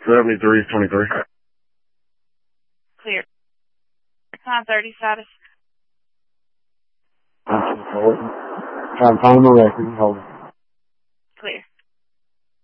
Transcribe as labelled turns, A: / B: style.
A: 7323.
B: Clear. 930 status.
A: Trying to find the record. Hold it.